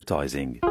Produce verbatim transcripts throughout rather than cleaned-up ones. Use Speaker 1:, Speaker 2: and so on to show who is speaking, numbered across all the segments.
Speaker 1: advertising.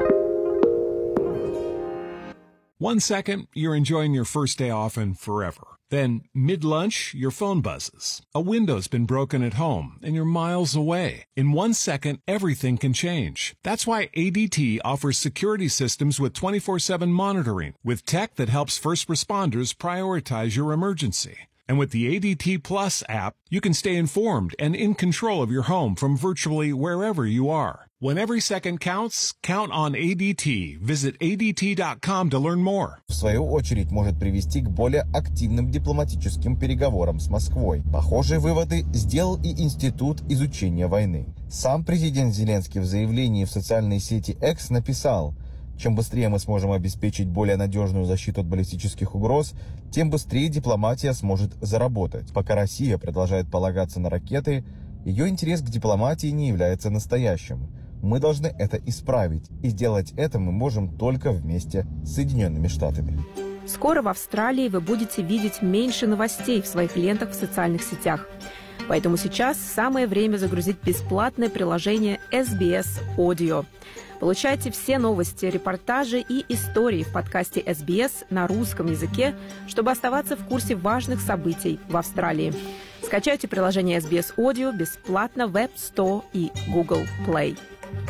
Speaker 2: One second, you're enjoying your first day off and forever. Then, mid-lunch, your phone buzzes. A window's been broken at home, and you're miles away. In one second, everything can change. That's why A D T offers security systems with twenty-four seven monitoring, with tech that helps first responders prioritize your emergency. And with the A D T Plus app, you can stay informed and in control of your home from virtually wherever you are. When every second counts, count on A D T. Visit A D T dot com to learn more.
Speaker 3: В свою очередь может привести к более активным дипломатическим переговорам с Москвой. Похожие выводы сделал и Институт изучения войны. Сам президент Зеленский в заявлении в социальной сети X написал: чем быстрее мы сможем обеспечить более надежную защиту от баллистических угроз, тем быстрее дипломатия сможет заработать. Пока Россия продолжает полагаться на ракеты, ее интерес к дипломатии не является настоящим. Мы должны это исправить, и сделать это мы можем только вместе с Соединенными Штатами.
Speaker 4: Скоро в Австралии вы будете видеть меньше новостей в своих лентах в социальных сетях. Поэтому сейчас самое время загрузить бесплатное приложение эс би эс Audio. Получайте все новости, репортажи и истории в подкасте эс би эс на русском языке, чтобы оставаться в курсе важных событий в Австралии. Скачайте приложение эс би эс Audio бесплатно в App Store и Google Play.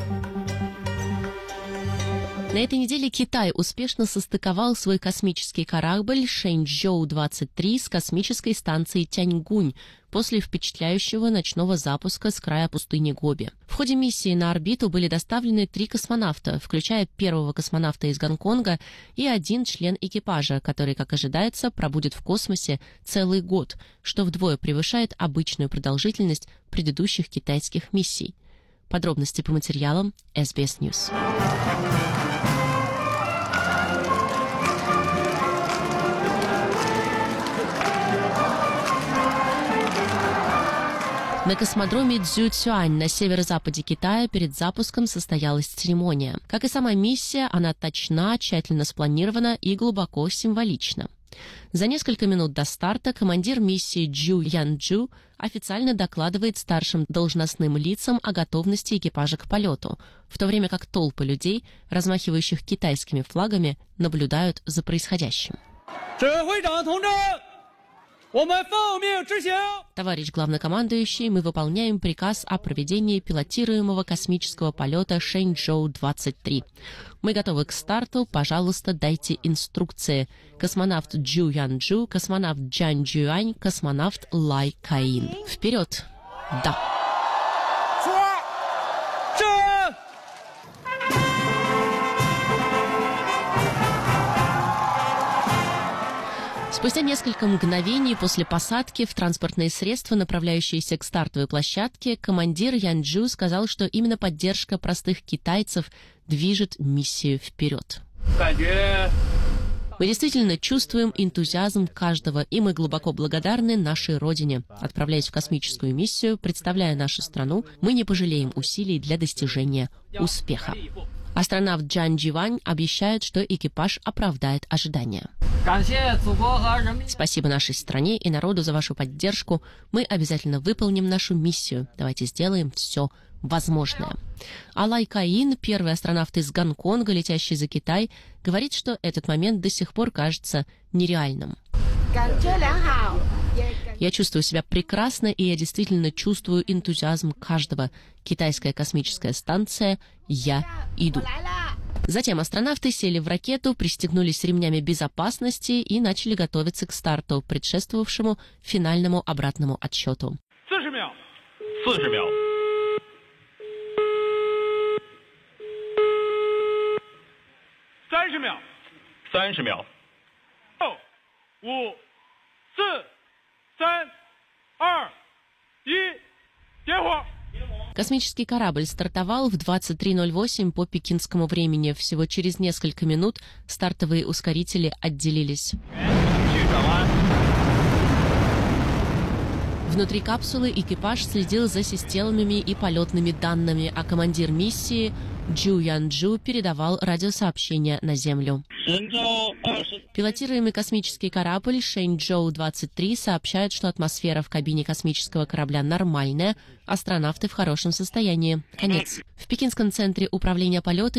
Speaker 5: На этой неделе Китай успешно состыковал свой космический корабль Шэньчжоу двадцать три с космической станции Тяньгунь после впечатляющего ночного запуска с края пустыни Гоби. В ходе миссии на орбиту были доставлены три космонавта, включая первого космонавта из Гонконга и один член экипажа, который, как ожидается, пробудет в космосе целый год, что вдвое превышает обычную продолжительность предыдущих китайских миссий. Подробности по материалам эс би эс News. На космодроме Цзюцюань на северо-западе Китая перед запуском состоялась церемония. Как и сама миссия, она точна, тщательно спланирована и глубоко символична. За несколько минут до старта командир миссии Чжу Янчжу официально докладывает старшим должностным лицам о готовности экипажа к полету, в то время как толпы людей, размахивающих китайскими флагами, наблюдают за происходящим. Товарищ главнокомандующий, мы выполняем приказ о проведении пилотируемого космического полета Шэньчжоу двадцать три. Мы готовы к старту, пожалуйста, дайте инструкции. Космонавт Чжу Янчжу, космонавт Джан Чжуань, космонавт Лай Каин. Вперед! Да! Спустя несколько мгновений после посадки в транспортные средства, направляющиеся к стартовой площадке, командир Янчжу сказал, что именно поддержка простых китайцев движет миссию вперед. Мы действительно чувствуем энтузиазм каждого, и мы глубоко благодарны нашей Родине. Отправляясь в космическую миссию, представляя нашу страну, мы не пожалеем усилий для достижения успеха. Астронавт Джан Чжуань обещает, что экипаж оправдает ожидания. Спасибо нашей стране и народу за вашу поддержку. Мы обязательно выполним нашу миссию. Давайте сделаем все возможное. А Лай Каин, первый астронавт из Гонконга, летящий за Китай, говорит, что этот момент до сих пор кажется нереальным. Я чувствую себя прекрасно, и я действительно чувствую энтузиазм каждого. Китайская космическая станция, я иду. Затем астронавты сели в ракету, пристегнулись ремнями безопасности и начали готовиться к старту, предшествовавшему финальному обратному отсчету. Космический корабль стартовал в двадцать три ноль восемь по пекинскому времени. Всего через несколько минут стартовые ускорители отделились. Внутри капсулы экипаж следил за системами и полетными данными, а командир миссии Чжу Янчжу передавал радиосообщения на Землю. Пилотируемый космический корабль Шэньчжоу двадцать три сообщает, что атмосфера в кабине космического корабля нормальная, астронавты в хорошем состоянии. Конец. В Пекинском центре управления полетами